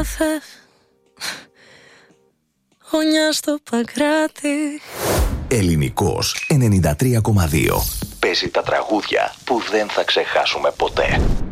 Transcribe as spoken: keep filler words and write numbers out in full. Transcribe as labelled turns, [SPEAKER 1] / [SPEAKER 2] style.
[SPEAKER 1] Γωνιά στο Παγκράτη.
[SPEAKER 2] Ελληνικός ενενήντα τρία κόμμα δύο. Παίζει τα τραγούδια που δεν θα ξεχάσουμε ποτέ.